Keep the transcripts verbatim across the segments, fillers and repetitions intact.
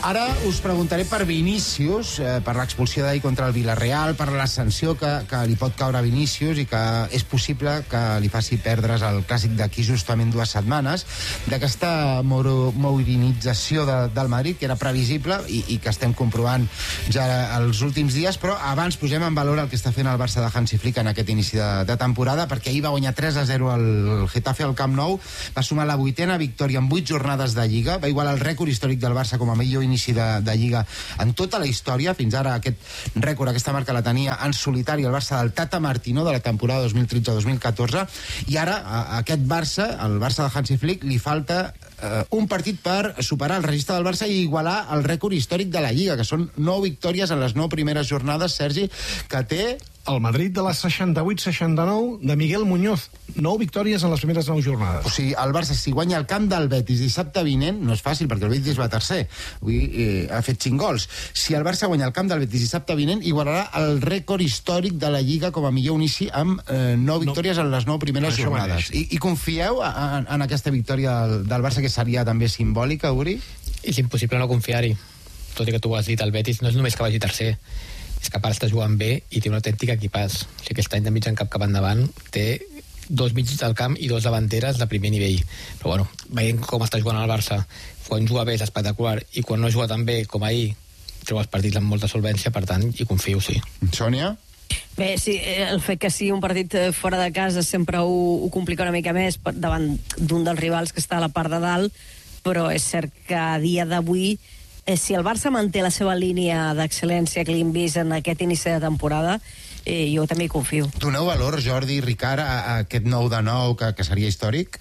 Ara us preguntaré per Vinícius, eh, per l'expulsió d'ahir contra el Villarreal, per la sanció que, que li pot caure a Vinícius i que és possible que li faci perdre's el clàssic d'aquí justament dues setmanes, d'aquesta mourinització de, del Madrid, que era previsible i, i que estem comprovant ja els últims dies, però abans posem en valor el que està fent el Barça de Hansi Flick en aquest inici de, de temporada, perquè ahir va guanyar tres a zero al Getafe al Camp Nou, va sumar la vuitena victòria en vuit jornades de Lliga, va igualar el rècord històric del Barça com a millor inici de, de Lliga en tota la història. Fins ara aquest rècord, aquesta marca la tenia en solitari el Barça del Tata Martino de la temporada dos mil tretze dos mil catorze, i ara a, a aquest Barça, el Barça de Hansi Flick, li falta eh, un partit per superar el registre del Barça i igualar el rècord històric de la Lliga, que són nou victòries en les nou primeres jornades, Sergi, que té el Madrid de les seixanta-vuit seixanta-nou de Miguel Muñoz. Nou victòries en les primeres nou jornades. O sigui, el Barça, si guanya el camp del Betis dissabte vinent, no és fàcil, perquè el Betis va tercer. Avui eh, ha fet cinc gols. Si el Barça guanya el camp del Betis dissabte vinent, igualarà el rècord històric de la Lliga com a millor inici amb eh, nou victòries no. en les nou primeres Això jornades. I, I confieu en, en aquesta victòria del, del Barça, que seria també simbòlica, Uri? És impossible no confiar-hi. Tot i que tu ho has dit, el Betis no és només que vagi tercer, és que a part està jugant bé i té un autèntic equipàs. O sigui, aquest any de mig en cap cap endavant té dos mitjos del camp i dos davanteres de primer nivell. Però bueno, veient com està jugant el Barça, quan juga bé és espectacular i quan no juga tan bé com ahir treu els partits amb molta solvència, per tant, hi confio, sí. Sònia? Bé, sí, el fet que sigui un partit fora de casa sempre ho, ho complica una mica més davant d'un dels rivals que està a la part de dalt, però és cert que a dia d'avui Eh, si el Barça manté la seva línia d'excel·lència que li hem vist en aquest inici de temporada, eh, jo també hi confio. Doneu valor, Jordi i Ricard, a, a aquest nou de nou que, que seria històric?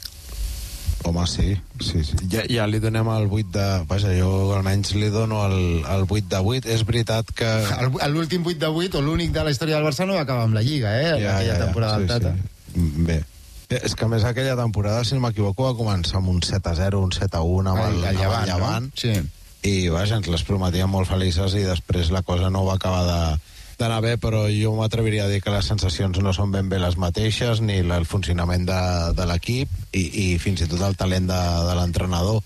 Home, sí, sí, sí. Ja, ja li donem el vuit de... Vaja, jo almenys li dono el, el vuit de vuit. És veritat que... L'últim vuit de vuit, o l'únic de la història del Barça, no va acabar amb la Lliga, eh? Ja, aquella ja, temporada ja. del Tata. Sí, sí. Bé. És que a més aquella temporada, si no m'equivoco, va començar amb un set a zero, un set a un amb el, el, el Llevant, el Llevant. No? Sí. I vaja, ens les prometíem molt felices i després la cosa no va acabar de d'anar bé, però jo m'atreviria a dir que les sensacions no són ben bé les mateixes, ni el funcionament de, de l'equip i, i fins i tot el talent de, de l'entrenador.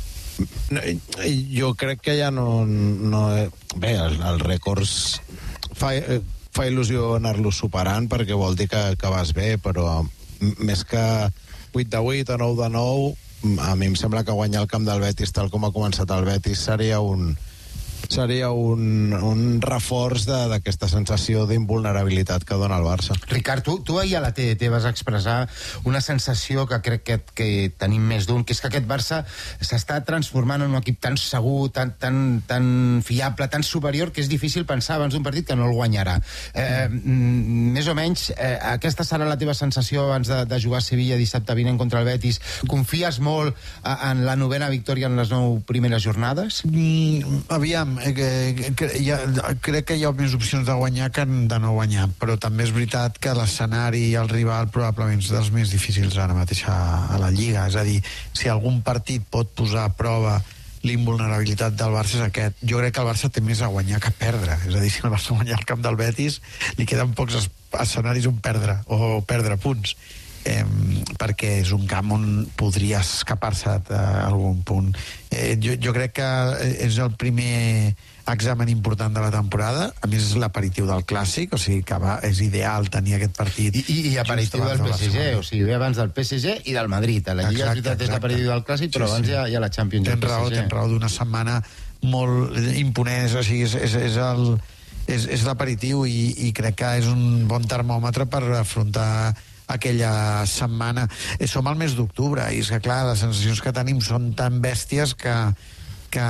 Jo crec que ja no... no bé, els, els rècords fa, fa il·lusió anar-los superant perquè vol dir que, que vas bé, però més que vuit de vuit o nou de nou, a mi em sembla que guanyar el camp del Betis tal com ha començat el Betis seria un seria un, un reforç d'aquesta sensació d'invulnerabilitat que dona el Barça. Ricard, tu, tu ahir a la T D T vas expressar una sensació que crec que, que tenim més d'un, que és que aquest Barça s'està transformant en un equip tan segur, tan, tan, tan fiable, tan superior, que és difícil pensar abans d'un partit que no el guanyarà. Eh, més o menys, eh, aquesta serà la teva sensació abans de, de jugar a Sevilla dissabte vinent contra el Betis? Confies molt en la novena victòria en les nou primeres jornades? Mm, aviam, Que, que, ja, crec que hi ha més opcions de guanyar que de no guanyar, però també és veritat que l'escenari i el rival probablement és dels més difícils ara mateix a, a la Lliga. És a dir, si algun partit pot posar a prova l'invulnerabilitat del Barça és aquest. Jo crec que el Barça té més a guanyar que a perdre. És a dir, si el Barça guanya el camp del Betis, li queden pocs escenaris on perdre, o perdre punts. Eh, perquè és un camp on podria escapar-se a algun punt. Eh, jo, jo crec que és el primer examen important de la temporada, a més és l'aperitiu del Clàssic, o sigui que va, és ideal tenir aquest partit. I, i, i aperitiu del P S G, o sigui, ve abans del P S G i del Madrid. A la Lliga exacte, és l'aperitiu del Clàssic, però sí, abans sí. Hi, ha, hi ha la Champions. Tens raó, tens raó d'una setmana molt imponent, o sigui, és, és, és el... és, és l'aperitiu i, i crec que és un bon termòmetre per afrontar aquella setmana. Som al mes d'octubre i és que clar, les sensacions que tenim són tan bèsties que, que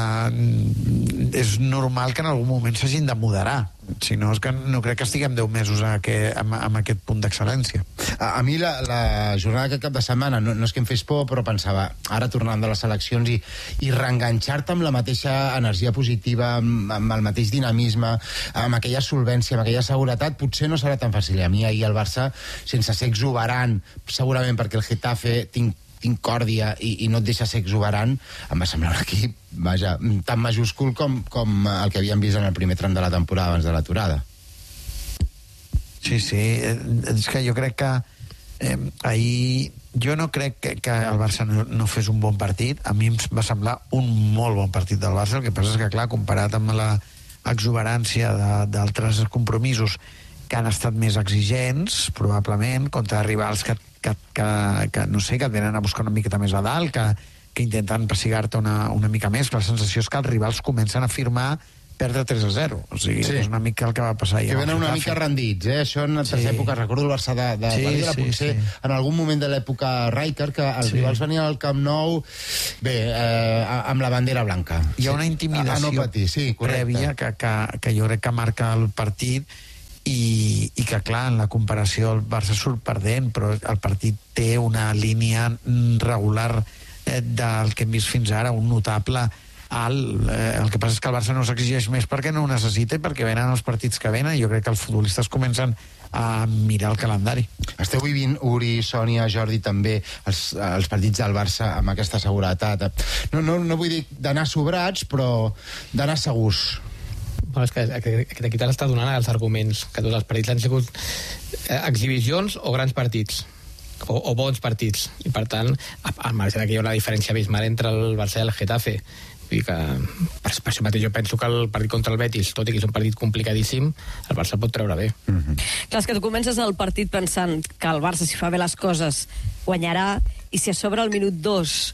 és normal que en algun moment s'hagin de moderar. Si no, és que no crec que estiguem deu mesos a que, amb, amb aquest punt d'excel·lència. A, a mi la, la jornada d'aquest cap de setmana no, no és que em fes por, però pensava, ara tornant de les eleccions i, i reenganxar-te amb la mateixa energia positiva, amb, amb el mateix dinamisme, amb aquella solvència, amb aquella seguretat, potser no serà tan fàcil. A mi ahir el Barça, sense ser exuberant, segurament perquè el Getafe tinc tinc còrdia i, i no et deixa ser exuberant, em va semblar un equip vaja, tan majúscul com, com el que havíem vist en el primer tram de la temporada abans de l'aturada. Sí, sí, és que jo crec que eh, ahir jo no crec que, que el Barça no, no fes un bon partit. A mi em va semblar un molt bon partit del Barça. El que passa és que, clar, comparat amb la exuberància d'altres compromisos que han estat més exigents, probablement, contra rivals que, que, que, que no sé, que et venen a buscar una miqueta més a dalt, que, que intenten pessigar-te una, una mica més, que la sensació és que els rivals comencen a firmar perdre tres a zero. O sigui, sí. És una mica el que va passar ahir. Que venen una mica rendits, eh? Això en altres sí. èpoques, recordo el Barça de, de sí, Guardiola, sí, potser sí. en algun moment de l'època Rijkaard, que els sí. rivals venien al Camp Nou, bé, eh, amb la bandera blanca. Hi ha una intimidació a, a no patir, sí, prèvia que, que, que jo crec que marca el partit i, i que, clar, en la comparació el Barça surt perdent, però el partit té una línia regular eh, del que hem vist fins ara, un notable alt. Eh, el que passa és que el Barça no s'exigeix més perquè no ho necessita i perquè venen els partits que venen. Jo crec que els futbolistes comencen a mirar el calendari. Esteu vivint, Uri, Sònia, Jordi, també els, els partits del Barça amb aquesta seguretat. No, no, no vull dir d'anar sobrats, però d'anar segurs. Bueno, és que aquest equip està donant els arguments, que tots els partits han sigut eh, exhibicions o grans partits. O, o bons partits. I, per tant, al marge que hi ha una diferència abismal entre el Barça i el Getafe. Vull dir que, per, per això mateix jo penso que el partit contra el Betis, tot i que és un partit complicadíssim, el Barça pot treure bé. Mm-hmm. Clar, és que tu comences el partit pensant que el Barça, si fa bé les coses, guanyarà, i si a sobre al minut dos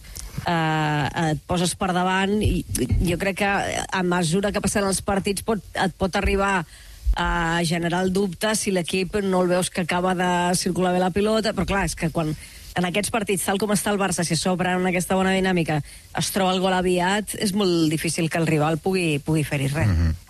eh, et poses per davant, i jo crec que a mesura que passen els partits pot, et pot arribar a generar el dubte si l'equip no el veus que acaba de circular bé la pilota, però clar, és que quan en aquests partits, tal com està el Barça, si s'obre en aquesta bona dinàmica, es troba el gol aviat, és molt difícil que el rival pugui, pugui fer-hi res.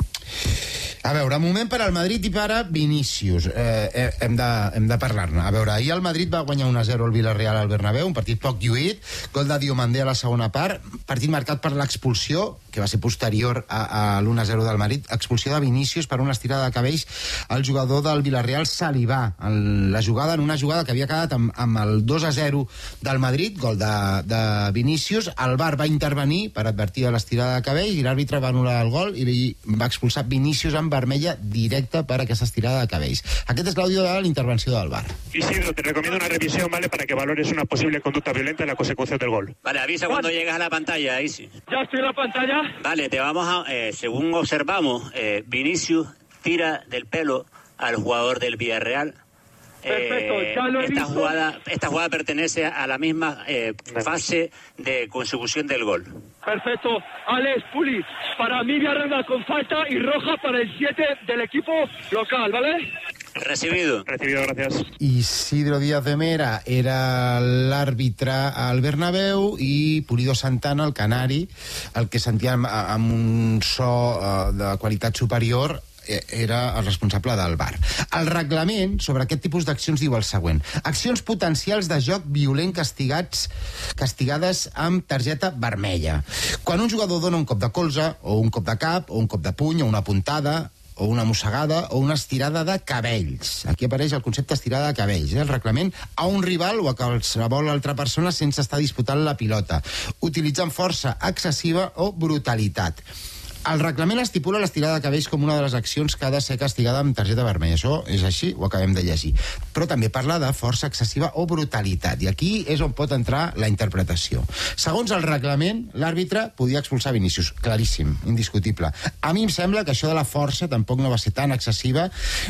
Mm-hmm. A veure, moment per al Madrid i per a Vinícius. Eh, hem de, hem de parlar-ne. A veure, ahir el Madrid va guanyar un a zero al Villarreal al Bernabéu, un partit poc lluït, gol de Diomandé a la segona part, partit marcat per l'expulsió, que va ser posterior a, a l'u a zero del Madrid, expulsió de Vinícius per una estirada de cabells al jugador del Villarreal, Salivà. El, la jugada, en una jugada que havia quedat amb, amb el dos a zero del Madrid, gol de, de Vinícius, el V A R va intervenir per advertir de l'estirada de cabells i l'àrbitre va anul·lar el gol i va expulsar Vinícius amb vermella directa per aquesta estirada de cabells. Aquest és l'àudio de l'intervenció del V A R. Isidro, te recomiendo una revisión, ¿vale? Para que valores una posible conducta violenta en la consecución del gol. Vale, avisa cuando llegas a la pantalla, Isi. Ya estoy en la pantalla. Vale, te vamos a... Eh, según observamos, eh, Vinicius tira del pelo al jugador del Villarreal. Perfecto, eh, ya lo he esta visto. jugada esta jugada pertenece a la misma eh, fase de consecución del gol. Perfecto. Alex Puli, para mí Villarreal con falta y roja para el siete del equipo local, ¿vale? Recibido. Recibido, gracias. Isidro Díaz de Mera era l'àrbitre al Bernabéu i Pulido Santana, el canari, el que sentíem amb un so de qualitat superior, era el responsable del V A R. El reglament sobre aquest tipus d'accions diu el següent: accions potencials de joc violent castigats castigades amb targeta vermella. Quan un jugador dona un cop de colze, o un cop de cap, o un cop de puny, o una puntada, o una mossegada, o una estirada de cabells. Aquí apareix el concepte estirada de cabells, eh? El reglament a un rival o a qualsevol altra persona sense estar disputant la pilota, utilitzant força excessiva o brutalitat. El reglament estipula l'estirada de cabells com una de les accions que ha de ser castigada amb targeta vermella. Això és així, ho acabem de llegir. Però també parla de força excessiva o brutalitat, i aquí és on pot entrar la interpretació. Segons el reglament, l'àrbitre podia expulsar Vinícius. Claríssim, indiscutible. A mi em sembla que això de la força tampoc no va ser tan excessiva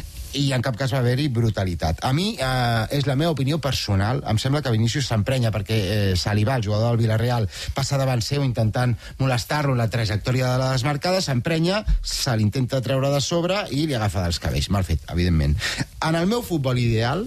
i en cap cas va haver-hi brutalitat. A mi, eh, és la meva opinió personal, em sembla que Vinícius s'emprenya perquè eh, Salivà, el jugador del Villarreal, passa davant seu intentant molestar-lo en la trajectòria de la desmarcada, s'emprenya, se l'intenta treure de sobre i li agafa dels cabells. Mal fet, evidentment. En el meu futbol ideal,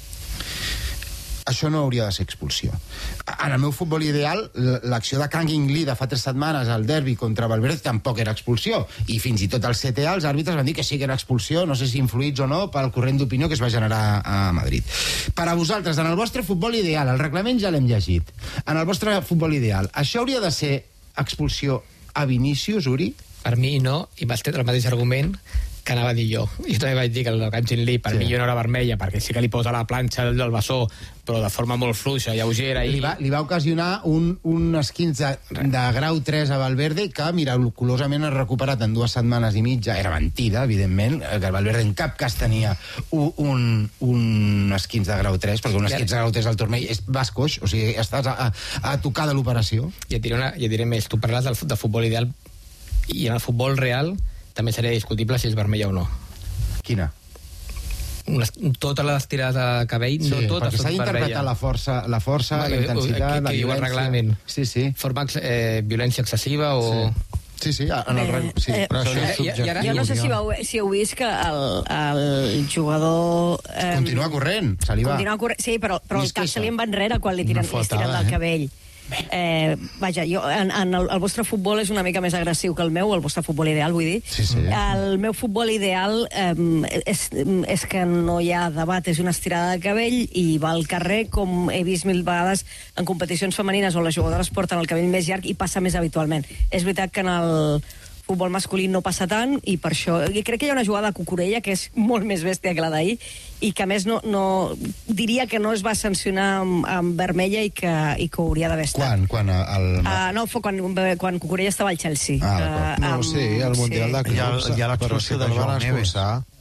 això no hauria de ser expulsió. En el meu futbol ideal, l'acció de Kang In-lee de fa tres setmanes al derbi contra Valverde tampoc era expulsió. I fins i tot al C T A els àrbitres van dir que sí que era expulsió, no sé si influïts o no, pel corrent d'opinió que es va generar a Madrid. Per a vosaltres, en el vostre futbol ideal, el reglament ja l'hem llegit, en el vostre futbol ideal, això hauria de ser expulsió a Vinícius, Uri? Per mi no, i m'has tret el mateix argument que anava a dir jo. Jo també vaig dir que el Kang-Jin Lee per sí. mi no era vermella, perquè sí que li posa la planxa del bessó, però de forma molt fluixa, lleugera. I... Li, va, li va ocasionar un, un esquinç de, de grau tres a Valverde que miraculosament ha recuperat en dues setmanes i mitja. Era mentida, evidentment, que Valverde en cap cas tenia un, un, un esquinç de grau tres, perquè un esquinç de grau tres al turmell és vas coix, o sigui, estàs a, a tocar de l'operació. I et diré, una, i et diré més, tu parles del, de futbol ideal, i en el futbol real també seria discutible si és vermella o no. Quina? Unes, totes les tirades de cabell, sí, no totes perquè s'ha d'interpretar la força, la, força, la intensitat, que, que la violència. Sí, sí. Forma eh, violència excessiva o... Sí. Sí, sí, en el... Eh, sí, eh, però això eh, és subjectiu. Jo no sé si heu, si heu vist que el, el jugador... Eh, continua corrent, se li va. Continua corrent, sí, però, però el cap se li en va enrere quan li tiren, li tiren del cabell. Eh, vaja, jo, en, en el, el vostre futbol és una mica més agressiu que el meu, el vostre futbol ideal, vull dir. Sí, sí. El meu futbol ideal eh, és, és que no hi ha debat, és una estirada de cabell i va al carrer, com he vist mil vegades en competicions femenines on les jugadores porten el cabell més llarg i passa més habitualment. És veritat que en el futbol masculí no passa tant i per això... I crec que hi ha una jugada de Cucurella que és molt més bèstia que la d'ahir i que a més no, no, diria que no es va sancionar amb, amb vermella i que, i que hauria d'haver estat. Quan? Quan el... Uh, no, fou quan, quan Cucurella estava al Chelsea. Ah, uh, no, amb, sí, al Mundial sí. de Clubs. Hi ha l'expulsió de Joan Neves.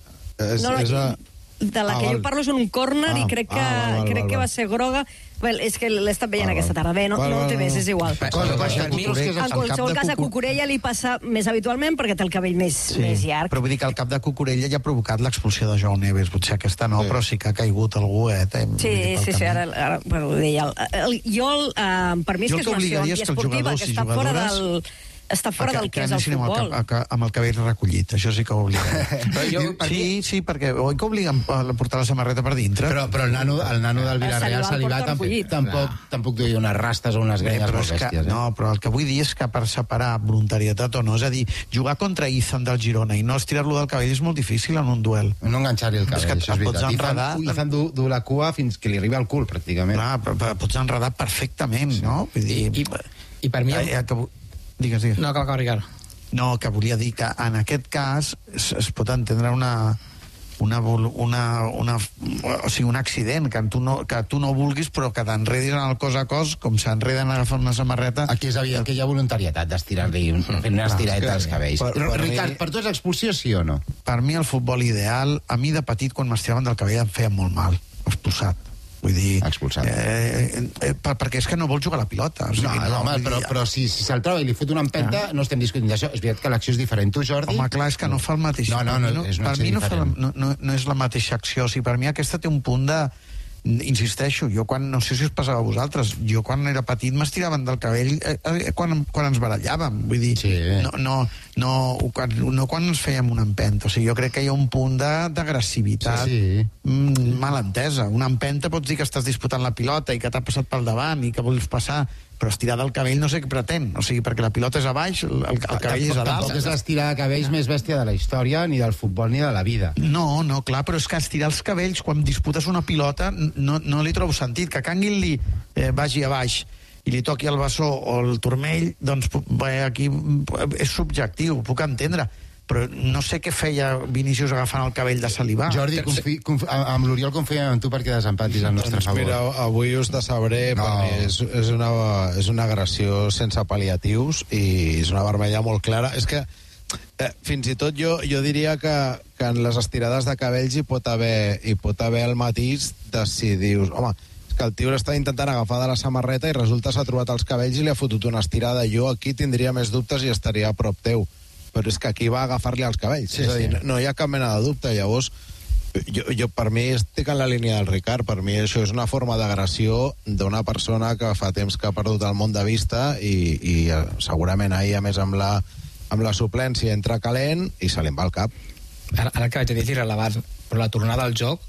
És, no, no, és a... de la que ah, jo parlo és un córner ah, i crec que, ah, val, val, crec val, que val. va ser groga. Well, és que l'he estat veient ah, aquesta tarda. Bé, no, val, no val, té més, és igual. Cosa, cosa, en qualsevol cas, a Cucurella li passa més habitualment perquè té el cabell més, sí, més llarg. Però vull dir que el cap de Cucurella ja ha provocat l'expulsió de Joan Neves. Potser aquesta no, sí. Però sí que ha caigut algú, eh? Sí, sí, sí, ara, ara bueno, ho deia. El, el, jo, el, uh, per mi és jo que és una acció antiesportiva, que està fora del... està fora del que és el futbol. Amb el, amb el cabell recollit, això sí que ho obliguem. jo, per sí, mi... sí, perquè oi que obliguen a portar la samarreta per dintre. Però, però el nano, el nano del Villarreal se li va tampoc, tampoc, tampoc duia unes rastes o unes grenyes molt bèsties. Que, eh? No, però el que vull dir és que per separar voluntarietat o no, és a dir, jugar contra Izan del Girona i no estirar-lo del cabell és molt difícil en un duel. No enganxar-li el cabell, és que això és veritat. Enredar... Izan du, du la cua fins que li arriba al cul, pràcticament. Clar, però, però pots enredar perfectament, sí. No? Vull dir... I, i per mi... Eh, eh, que... Digues, digues. No, acaba, acaba, Ricard. No, que volia dir que en aquest cas es, es pot entendre una, una, una, una, o sigui, un accident, que tu no, que tu no vulguis, però que t'enredis en el cos a cos, com s'enreden a agafar una samarreta. Aquí és evident que hi ha voluntarietat d'estirar-li, fent una estireta als cabells. Per, per Ricard, mi, per tu és expulsió, sí o no? Per mi el futbol ideal, a mi de petit, quan m'estiraven del cabell, em feia molt mal, expulsat. Vull dir... Expulsat. Eh, eh, per, perquè és que no vol jugar a la pilota. O sigui, no, no, home, dir, però, però si, si se'l troba i li fot una empenta, ah. no estem discutint d'això. És veritat que l'acció és diferent. Tu, Jordi... Home, clar, és que no fa el mateix. No, no, no, no és una per acció mi no, fa la, no, no, no és la mateixa acció. O sigui, per mi aquesta té un punt de... Insisteixo, jo quan, no sé si us passava a vosaltres, jo quan era petit m'estiraven del cabell eh, eh, quan, quan ens barallàvem, vull dir, sí. no, no, no, quan, no quan ens fèiem una empenta, o sigui, jo crec que hi ha un punt d'agressivitat sí, sí. mm, mal entesa. Una empenta pots dir que estàs disputant la pilota i que t'ha passat pel davant i que vols passar, però estirar del cabell no sé què pretén, o sigui, perquè la pilota és a baix, el, el cabell és a dalt. Tampoc és l'estirada de cabells més bèstia de la història, ni del futbol, ni de la vida. No, no, clar, però és que estirar els cabells quan disputes una pilota no, no li trobo sentit. Que Kang-Jin Lee eh, vagi a baix i li toqui el bessó o el turmell, doncs bé, aquí és subjectiu, puc entendre. Però no sé què feia Vinícius agafant el cabell de Salivà. Jordi, confi, confi, amb l'Oriol confiem en tu perquè desempatis el nostre favor. Mira, avui us decebré, no. perquè és, és, una, és una agressió sense pal·liatius i és una vermella molt clara. És que eh, fins i tot jo, jo diria que, que en les estirades de cabells hi pot haver, hi pot haver el matís de si dius, home, és que el tio està intentant agafar de la samarreta i resulta s'ha trobat els cabells i li ha fotut una estirada. Jo aquí tindria més dubtes i estaria a prop teu. Però és que aquí va agafar-li els cabells. Sí, és a dir, sí. no hi ha cap mena de dubte. Llavors, jo, jo per mi estic en la línia del Ricard. Per mi això és una forma d'agressió d'una persona que fa temps que ha perdut el món de vista i, i segurament ahir, a més, amb la, amb la suplència entra calent i se li va al cap. Ara, ara que vaig dir és irrellevant, però la tornada al joc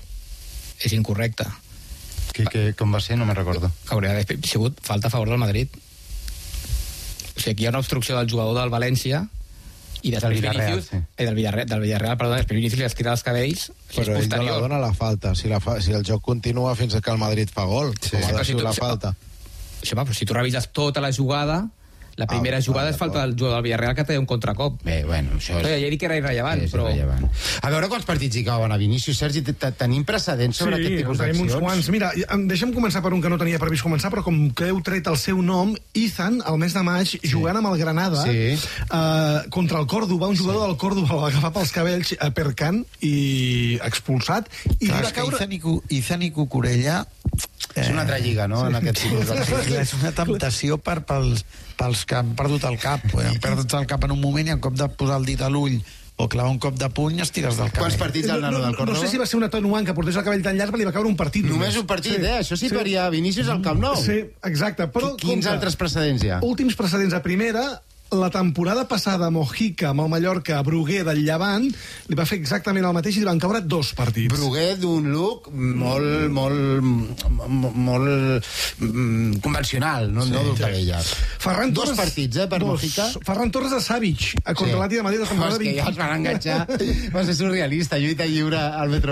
és incorrecta. Que, que, com va ser? No me'n recordo. Hauria d'haver sigut falta a favor del Madrid. O sigui, aquí hi ha una obstrucció del jugador del València i després Vinícius, sí. eh, del, Villarreal, del Villarreal, perdó, després Vinícius li ha estirat els cabells, però ell no la dona la falta, si, la fa, si el joc continua fins que el Madrid fa gol, sí. com ha de ser si tu, la si, falta. Sí, però si tu revises tota la jugada, La primera Ah, jugada ah, és falta del jugador del Villarreal que té un contracop. Bé, bueno, això és... Ja he dit que era irrellevant, és però... irrellevant. A veure quants partits hi cauen a Vinícius, Sergi, te- te- tenim precedents sobre Sí, aquest tipus tenim uns d'accions? quants. Mira, em- deixa'm començar per un que no tenia previst començar, però com que heu tret el seu nom, Ethan, al mes de maig, jugant amb el Granada, Sí. eh, contra el Còrdoba, un jugador del Còrdoba el va agafar pels cabells a Percan i expulsat, i Clar, li va és que caure... Izan i Cu- Izan i Cucurella... És una altra lliga, no?, en aquest tipus d'accions. És una temptació per, pels, pels que han perdut el cap. Han perdut el cap en un moment i en cop de posar el dit a l'ull o clavar un cop de puny es tires del Quants cabell. partits al nano del no, Córdoba? no sé si va ser un atenuant que portés el cabell tan llarg, però li va caure un partit. Només un partit, Sí. eh? Això sí, faria Vinícius al Camp Nou. Sí, exacte. Però, Quins compte, altres precedents hi ha? últims precedents a primera. La temporada passada a Mojica, amb el Mallorca, a Bruguer del Llevant, li va fer exactament el mateix i li van caure dos partits. Bruguer d'un look molt, molt, molt, molt mm, convencional, no, sí, no d'un cabell llarg. Ferran Dos Torres, partits, eh, per dos. Mojica. Ferran Torres a Savic, contra Sí. l'Atlètic de Madrid, la temporada És que ja els van enganxar. Va ser surrealista, lluita lliure al Metro